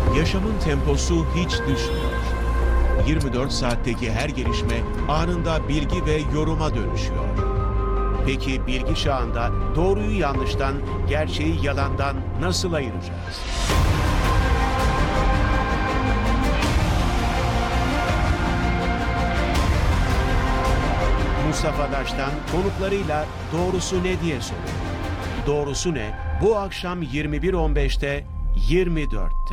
Yaşamın temposu hiç düşmüyor. 24 saatteki her gelişme anında bilgi ve yoruma dönüşüyor. Peki bilgi çağında doğruyu yanlıştan, gerçeği yalandan nasıl ayıracağız? Mustafa Daş'tan konuklarıyla doğrusu ne diye soruyor. Doğrusu ne? Bu akşam 21.15'te, 24'te.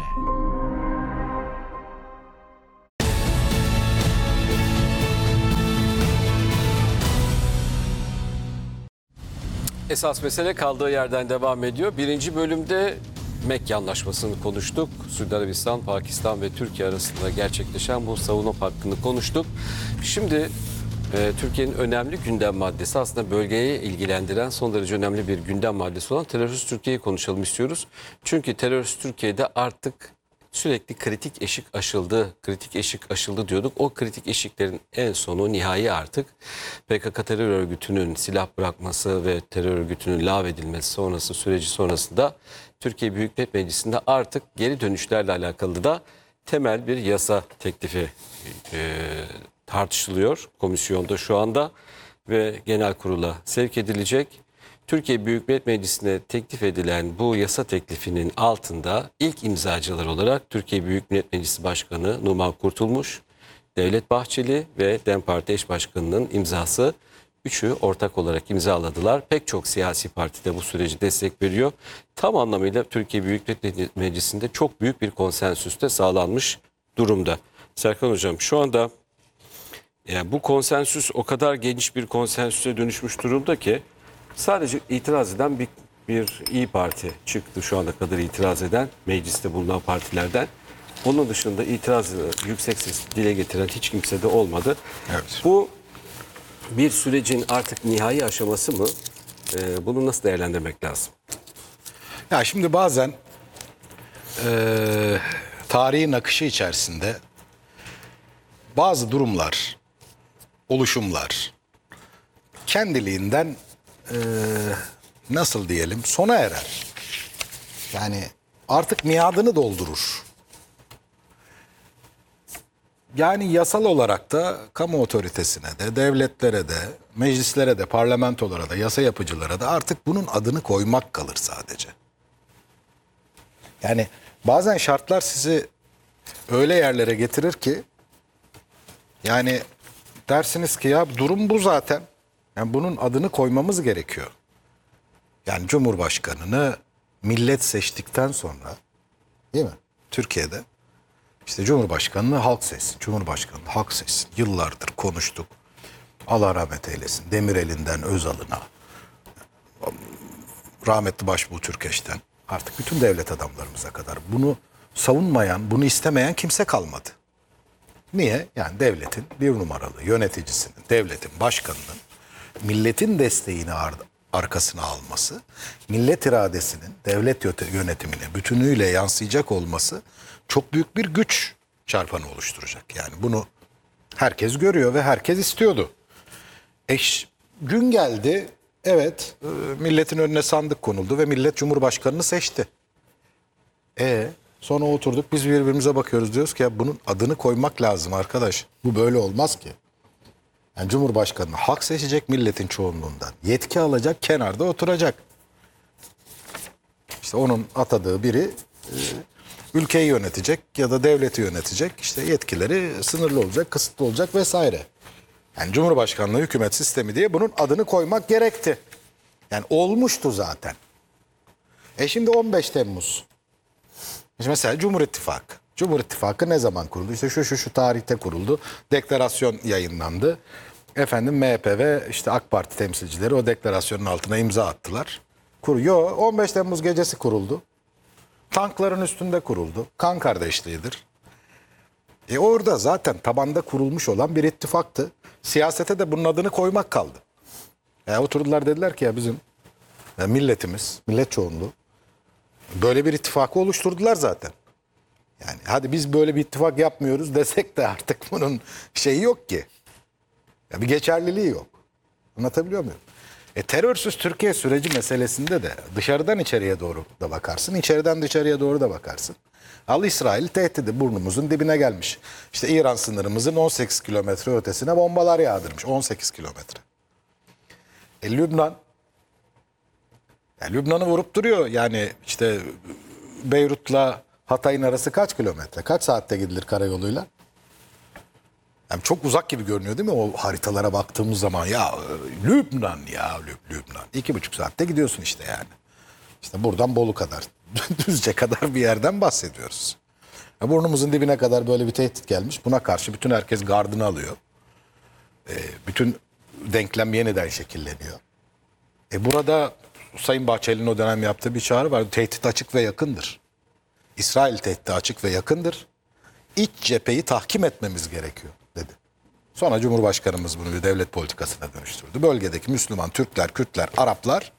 Esas mesele kaldığı yerden devam ediyor. Birinci bölümde Mekke Anlaşması'nı konuştuk. Suudi Arabistan, Pakistan ve Türkiye arasında gerçekleşen bu savunma hakkını konuştuk. Şimdi Türkiye'nin önemli gündem maddesi, aslında bölgeye ilgilendiren son derece önemli bir gündem maddesi olan terörist Türkiye'yi konuşalım istiyoruz. Çünkü terörist Türkiye'de artık sürekli kritik eşik aşıldı diyorduk. O kritik eşiklerin en sonu nihai artık PKK terör örgütünün silah bırakması ve terör örgütünün lağvedilmesi sonrası süreci sonrasında Türkiye Büyük Millet Meclisi'nde artık geri dönüşlerle alakalı da temel bir yasa teklifi tartışılıyor komisyonda şu anda ve genel kurula sevk edilecek. Türkiye Büyük Millet Meclisi'ne teklif edilen bu yasa teklifinin altında ilk imzacılar olarak Türkiye Büyük Millet Meclisi Başkanı Numan Kurtulmuş, Devlet Bahçeli ve DEM Parti eş başkanının imzası, üçü ortak olarak imzaladılar. Pek çok siyasi parti de bu süreci destek veriyor. Tam anlamıyla Türkiye Büyük Millet Meclisi'nde çok büyük bir konsensüste sağlanmış durumda. Serkan Hocam, şu anda yani bu konsensüs o kadar geniş bir konsensüse dönüşmüş durumda ki sadece itiraz eden bir İYİ Parti çıktı şu ana kadar itiraz eden mecliste bulunan partilerden. Onun dışında itirazı yüksek ses dile getiren hiç kimse de olmadı. Evet. Bu bir sürecin artık nihai aşaması mı? Bunu nasıl değerlendirmek lazım? Ya şimdi bazen tarihin akışı içerisinde bazı durumlar, oluşumlar kendiliğinden nasıl diyelim sona erer. Yani artık miadını doldurur. Yani yasal olarak da kamu otoritesine de, devletlere de, meclislere de, parlamentolara da, yasa yapıcılara da artık bunun adını koymak kalır sadece. Yani bazen şartlar sizi öyle yerlere getirir ki yani dersiniz ki ya durum bu zaten. Yani bunun adını koymamız gerekiyor. Yani Cumhurbaşkanını millet seçtikten sonra, değil mi? Türkiye'de işte Cumhurbaşkanını halk seçsin. Cumhurbaşkanını halk seçsin. Yıllardır konuştuk. Allah rahmet eylesin. Demirel'inden Özal'ına, rahmetli Başbuğ Türkeş'ten artık bütün devlet adamlarımıza kadar bunu savunmayan, bunu istemeyen kimse kalmadı. Niye? Yani devletin bir numaralı yöneticisinin, devletin başkanının milletin desteğini arkasına alması, millet iradesinin devlet yönetimine bütünüyle yansıyacak olması çok büyük bir güç çarpanı oluşturacak. Yani bunu herkes görüyor ve herkes istiyordu. Gün geldi, evet, milletin önüne sandık konuldu ve millet Cumhurbaşkanını seçti. Sonra oturduk biz birbirimize bakıyoruz, diyoruz ki ya bunun adını koymak lazım arkadaş. Bu böyle olmaz ki. Yani Cumhurbaşkanı halk seçecek milletin çoğunluğundan. Yetki alacak, kenarda oturacak. İşte onun atadığı biri ülkeyi yönetecek ya da devleti yönetecek. İşte yetkileri sınırlı olacak, kısıtlı olacak vesaire. Yani Cumhurbaşkanlığı hükümet sistemi diye bunun adını koymak gerekti. Yani olmuştu zaten. Şimdi 15 Temmuz. İşte mesela Cumhur İttifakı. Cumhur İttifakı ne zaman kuruldu? İşte şu tarihte kuruldu. Deklarasyon yayınlandı. Efendim MHP ve işte AK Parti temsilcileri o deklarasyonun altına imza attılar. 15 Temmuz gecesi kuruldu. Tankların üstünde kuruldu. Kan kardeşliğidir. Orada zaten tabanda kurulmuş olan bir ittifaktı. Siyasete de bunun adını koymak kaldı. Oturdular, dediler ki ya bizim milletimiz, millet çoğunluğu böyle bir ittifakı oluşturdular zaten. Yani hadi biz böyle bir ittifak yapmıyoruz desek de artık bunun şeyi yok ki. Ya bir geçerliliği yok. Anlatabiliyor muyum? Terörsüz Türkiye süreci meselesinde de dışarıdan içeriye doğru da bakarsın, içeriden dışarıya doğru da bakarsın. Al İsrail tehdidi burnumuzun dibine gelmiş. İşte İran sınırımızın 18 kilometre ötesine bombalar yağdırmış. 18 kilometre. Lübnan, Lübnan'ı vurup duruyor. Yani işte Beyrut'la Hatay'ın arası kaç kilometre? Kaç saatte gidilir karayoluyla? Yani çok uzak gibi görünüyor değil mi o haritalara baktığımız zaman? Ya Lübnan ya Lübnan. 2,5 saatte gidiyorsun işte yani. İşte buradan Bolu kadar, Düzce kadar bir yerden bahsediyoruz. Burnumuzun dibine kadar böyle bir tehdit gelmiş. Buna karşı bütün herkes gardını alıyor. Bütün denklem yeniden şekilleniyor. Burada Sayın Bahçeli'nin o dönem yaptığı bir çağrı var. Tehdit açık ve yakındır. İsrail tehdidi açık ve yakındır. İç cepheyi tahkim etmemiz gerekiyor dedi. Sonra Cumhurbaşkanımız bunu bir devlet politikasına dönüştürdü. Bölgedeki Müslüman, Türkler, Kürtler, Araplar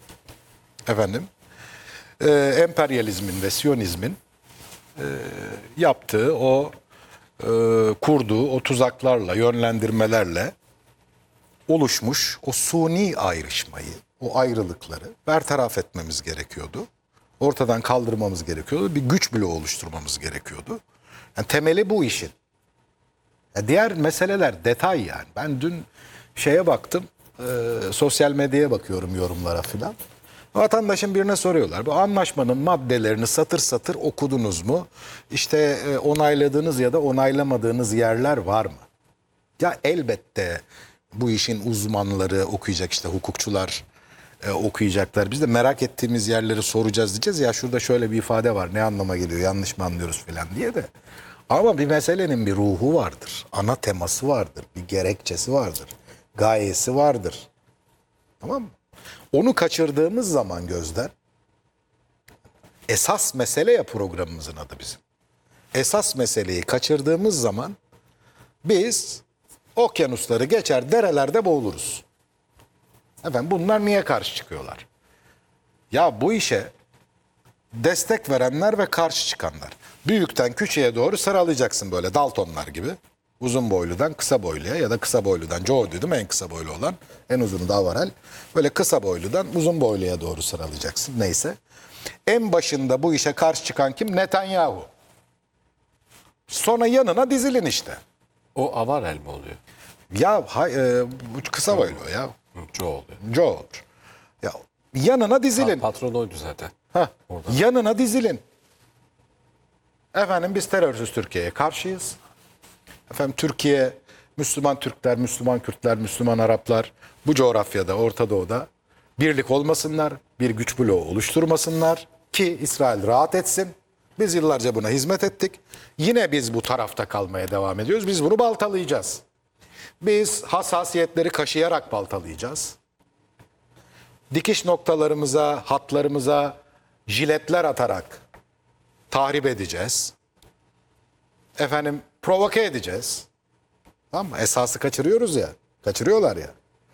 emperyalizmin ve Siyonizmin yaptığı o kurduğu o tuzaklarla, yönlendirmelerle oluşmuş o suni ayrışmayı, o ayrılıkları bertaraf etmemiz gerekiyordu. Ortadan kaldırmamız gerekiyordu. Bir güç bloğu oluşturmamız gerekiyordu. Yani temeli bu işin. Diğer meseleler detay yani. Ben dün şeye baktım, sosyal medyaya bakıyorum yorumlara filan. Vatandaşın birine soruyorlar. Bu anlaşmanın maddelerini satır satır okudunuz mu? İşte onayladığınız ya da onaylamadığınız yerler var mı? Ya elbette bu işin uzmanları okuyacak, işte hukukçular okuyacaklar. Biz de merak ettiğimiz yerleri soracağız diyeceğiz. Ya şurada şöyle bir ifade var, ne anlama geliyor, yanlış mı anlıyoruz falan diye de. Ama bir meselenin bir ruhu vardır. Ana teması vardır. Bir gerekçesi vardır. Gayesi vardır. Tamam mı? Onu kaçırdığımız zaman gözden, esas mesele ya programımızın adı bizim. Esas meseleyi kaçırdığımız zaman biz okyanusları geçer, derelerde boğuluruz. Efendim bunlar niye karşı çıkıyorlar? Ya bu işe destek verenler ve karşı çıkanlar. Büyükten küçüğe doğru sıralayacaksın böyle Daltonlar gibi. Uzun boyludan kısa boyluya ya da kısa boyludan, Joe dedim en kısa boylu olan, en uzunu da Avarel. Böyle kısa boyludan uzun boyluya doğru sıralayacaksın neyse. En başında bu işe karşı çıkan kim? Netanyahu. Sonra yanına dizilin işte. O Avarel mi oluyor? Ya bu kısa boylu ya. Joe oluyor. Joe. Ya yanına dizilin. Patron oydu zaten. Yanına dizilin. Efendim biz terörsüz Türkiye'ye karşıyız. Efendim Türkiye, Müslüman Türkler, Müslüman Kürtler, Müslüman Araplar bu coğrafyada, Orta Doğu'da birlik olmasınlar, bir güç bloğu oluşturmasınlar ki İsrail rahat etsin. Biz yıllarca buna hizmet ettik. Yine biz bu tarafta kalmaya devam ediyoruz. Biz bunu baltalayacağız. Biz hassasiyetleri kaşıyarak baltalayacağız. Dikiş noktalarımıza, hatlarımıza jiletler atarak tahrip edeceğiz. Efendim provoke edeceğiz. Tamam mı? Esası kaçırıyoruz ya. Kaçırıyorlar ya.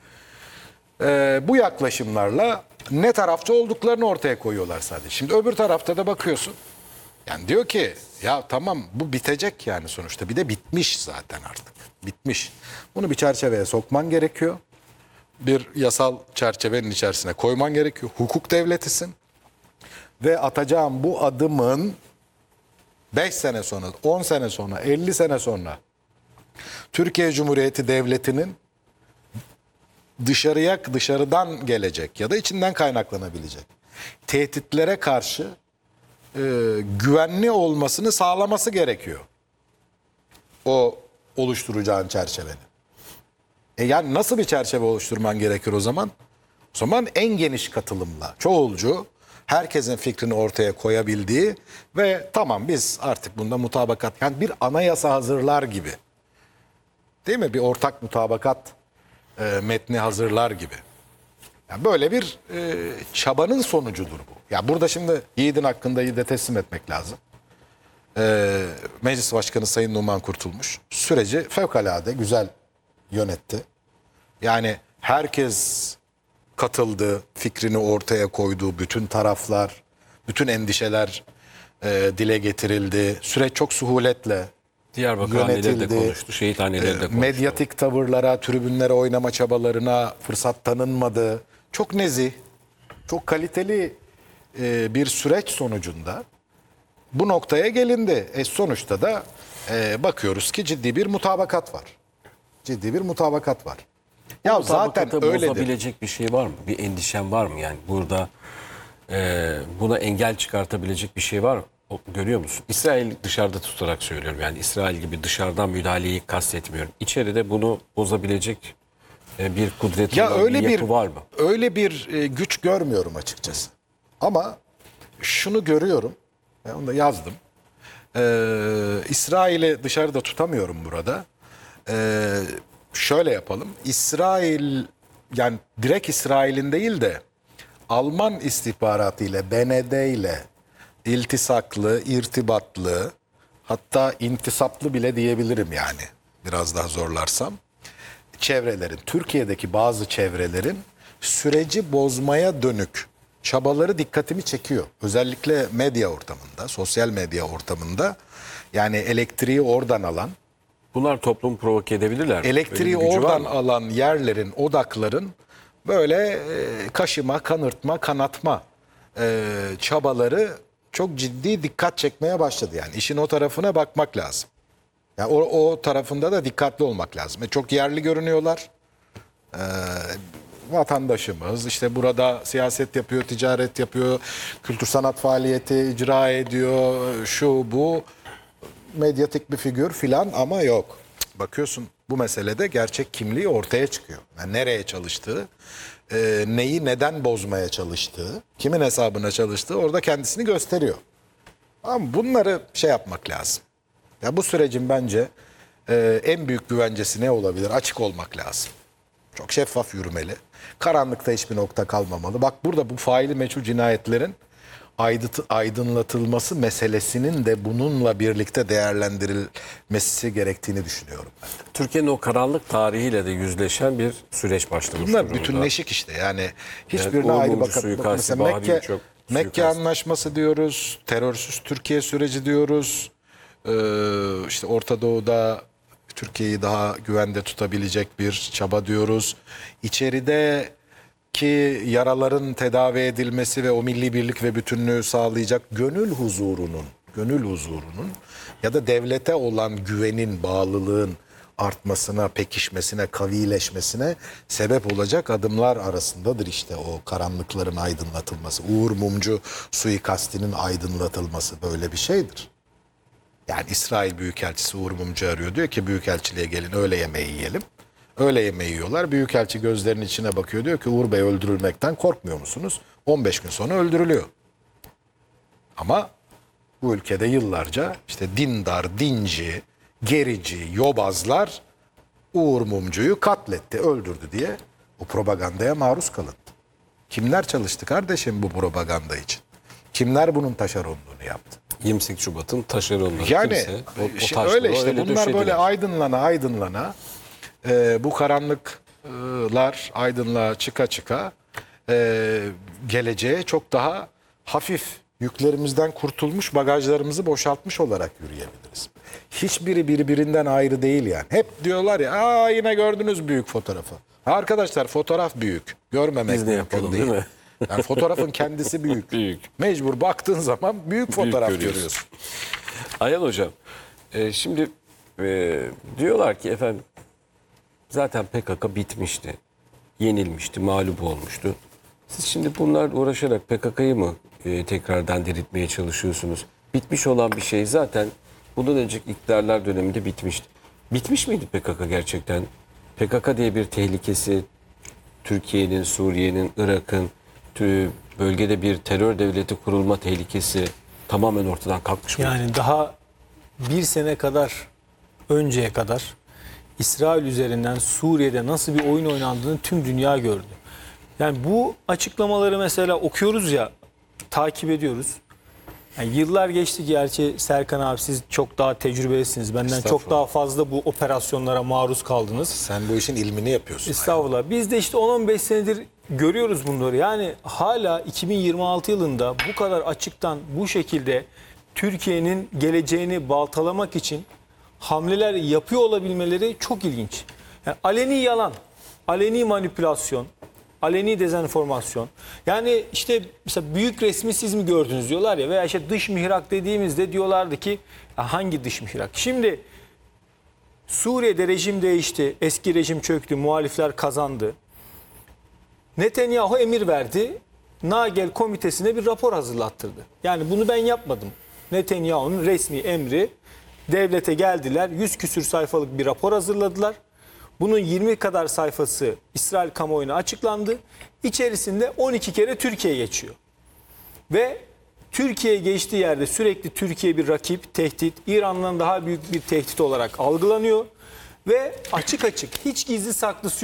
Bu yaklaşımlarla ne tarafta olduklarını ortaya koyuyorlar sadece. Şimdi öbür tarafta da bakıyorsun. Yani diyor ki ya tamam bu bitecek yani sonuçta. Bir de bitmiş zaten artık. Bitmiş. Bunu bir çerçeveye sokman gerekiyor. Bir yasal çerçevenin içerisine koyman gerekiyor. Hukuk devletisin. Ve atacağım bu adımın 5 sene sonra, 10 sene sonra, 50 sene sonra Türkiye Cumhuriyeti Devleti'nin dışarıdan gelecek ya da içinden kaynaklanabilecek tehditlere karşı güvenli olmasını sağlaması gerekiyor. O oluşturacağın çerçevenin. Yani nasıl bir çerçeve oluşturman gerekir o zaman? O zaman en geniş katılımla, çoğulcu, herkesin fikrini ortaya koyabildiği ve tamam biz artık bunda mutabakat, yani bir anayasa hazırlar gibi. Değil mi? Bir ortak mutabakat metni hazırlar gibi. Yani böyle bir çabanın sonucudur bu. Ya burada şimdi Yiğit'in hakkında Yiğit'e teslim etmek lazım. Meclis Başkanı Sayın Numan Kurtulmuş süreci fevkalade güzel yönetti. Yani herkes katıldı, fikrini ortaya koydu, bütün taraflar, bütün endişeler dile getirildi. Süreç çok suhuletle Diyarbakır anneleri de yönetildi. konuştu, şehit anneleri de konuştu. Medyatik tavırlara, tribünlere oynama çabalarına fırsat tanınmadı. çok nezih, çok kaliteli bir süreç sonucunda bu noktaya gelindi. Sonuçta da bakıyoruz ki ciddi bir mutabakat var. Ciddi bir mutabakat var. Ya zaten Mutabakatı öyledir. bozabilecek bir şey var mı? Bir endişen var mı? Yani burada buna engel çıkartabilecek bir şey var mı? Görüyor musun? İsrail dışarıda tutarak söylüyorum. Yani İsrail gibi dışarıdan müdahaleyi kastetmiyorum. İçeride bunu bozabilecek bir kudret, Ya öyle bir bir yapı var mı? öyle bir güç görmüyorum açıkçası. Ama şunu görüyorum. Onu da yazdım. İsrail'i dışarıda tutamıyorum burada. Şöyle yapalım. İsrail, yani direkt İsrail'in değil de Alman istihbaratı ile, BND ile iltisaklı, irtibatlı, hatta intisaplı bile diyebilirim yani. Biraz daha zorlarsam. Çevrelerin, Türkiye'deki bazı çevrelerin süreci bozmaya dönük çabaları dikkatimi çekiyor. Özellikle medya ortamında, sosyal medya ortamında, yani elektriği oradan alan, Bunlar toplumu provoke edebilirler mi? elektriği Öyle bir gücü var oradan mı? alan yerlerin, odakların böyle kaşıma, kanırtma, kanatma çabaları çok ciddi dikkat çekmeye başladı. Yani işin o tarafına bakmak lazım. Yani o tarafında da dikkatli olmak lazım. Çok yerli görünüyorlar. Vatandaşımız işte burada siyaset yapıyor, ticaret yapıyor, kültür sanat faaliyeti icra ediyor, şu bu medyatik bir figür filan, ama yok. Bakıyorsun bu meselede gerçek kimliği ortaya çıkıyor. Yani nereye çalıştığı, neyi neden bozmaya çalıştığı, kimin hesabına çalıştığı orada kendisini gösteriyor. Ama bunları şey yapmak lazım. Ya bu sürecin bence en büyük güvencesi ne olabilir? Açık olmak lazım. Çok şeffaf yürümeli. Karanlıkta hiçbir nokta kalmamalı. Bak burada bu faili meçhul cinayetlerin aydınlatılması meselesinin de bununla birlikte değerlendirilmesi gerektiğini düşünüyorum ben. Türkiye'nin o karanlık tarihiyle de yüzleşen bir süreç başlamış Bunlar durumda. bütünleşik işte, yani hiçbirine Uğur ayrı Mumcu bakıp suikastı, mesela Bahadır çok Mekke suikastı. Anlaşması diyoruz, terörsüz Türkiye süreci diyoruz. İşte Orta Doğu'da Türkiye'yi daha güvende tutabilecek bir çaba diyoruz. İçerideki yaraların tedavi edilmesi ve o milli birlik ve bütünlüğü sağlayacak gönül huzurunun ya da devlete olan güvenin, bağlılığın artmasına, pekişmesine, kavileşmesine sebep olacak adımlar arasındadır işte o karanlıkların aydınlatılması. Uğur Mumcu suikastinin aydınlatılması böyle bir şeydir. Yani İsrail Büyükelçisi Uğur Mumcu arıyor. Diyor ki Büyükelçiliğe gelin öğle yemeği yiyelim. Öğle yemeği yiyorlar. Büyükelçi gözlerinin içine bakıyor. Diyor ki Uğur Bey, öldürülmekten korkmuyor musunuz? 15 gün sonra öldürülüyor. Ama bu ülkede yıllarca işte dindar, dinci, gerici, yobazlar Uğur Mumcu'yu katletti, öldürdü diye o propagandaya maruz kalın. Kimler çalıştı kardeşim bu propaganda için? Kimler bunun taşeronluğunu yaptı? 28 Şubat'ın taşeronları Yani kimse o işte taşları öyle işte öyle bunlar döşediler. böyle aydınlana bu karanlıklar aydınlığa çıka geleceğe çok daha hafif, yüklerimizden kurtulmuş, bagajlarımızı boşaltmış olarak yürüyebiliriz. Hiçbiri birbirinden ayrı değil yani. Hep diyorlar ya yine gördünüz büyük fotoğrafı. Arkadaşlar fotoğraf büyük. Görmemek Biz ne mümkün yapalım, değil mi? Yani fotoğrafın kendisi büyük. Büyük. Mecbur baktığın zaman büyük fotoğraf görüyorsun. görüyorsun. Ayhan Hocam, şimdi diyorlar ki efendim zaten PKK bitmişti, yenilmişti, mağlup olmuştu. Siz şimdi bunlarla uğraşarak PKK'yı mı tekrardan diriltmeye çalışıyorsunuz? Bitmiş olan bir şey zaten bundan önceki iktidarlar döneminde bitmişti. Bitmiş miydi PKK gerçekten? PKK diye bir tehlikesi, Türkiye'nin, Suriye'nin, Irak'ın bölgede bir terör devleti kurulma tehlikesi tamamen ortadan kalkmış mı? Yani daha bir sene kadar önceye kadar İsrail üzerinden Suriye'de nasıl bir oyun oynandığını tüm dünya gördü. Yani bu açıklamaları mesela okuyoruz ya, takip ediyoruz. Yani yıllar geçti, gerçi Serkan abi siz çok daha tecrübelisiniz. Benden çok Estağfurullah. daha fazla bu operasyonlara maruz kaldınız. Sen bu işin ilmini yapıyorsun. Estağfurullah. Biz de işte 10-15 senedir görüyoruz bunları. Yani hala 2026 yılında bu kadar açıktan bu şekilde Türkiye'nin geleceğini baltalamak için hamleler yapıyor olabilmeleri çok ilginç. Yani aleni yalan, aleni manipülasyon, aleni dezenformasyon. Yani işte mesela büyük resmi siz mi gördünüz diyorlar ya, veya işte dış mihrak dediğimizde diyorlardı ki ya hangi dış mihrak? Şimdi Suriye'de rejim değişti, eski rejim çöktü, muhalifler kazandı. Netanyahu emir verdi, Nagel komitesine bir rapor hazırlattırdı. Yani bunu ben yapmadım. Netanyahu'nun resmi emri, devlete geldiler, 100 küsür sayfalık bir rapor hazırladılar. Bunun 20 kadar sayfası İsrail kamuoyuna açıklandı. İçerisinde 12 kere Türkiye geçiyor. Ve Türkiye geçtiği yerde sürekli Türkiye bir rakip, tehdit, İran'dan daha büyük bir tehdit olarak algılanıyor. Ve açık açık, hiç gizli saklısı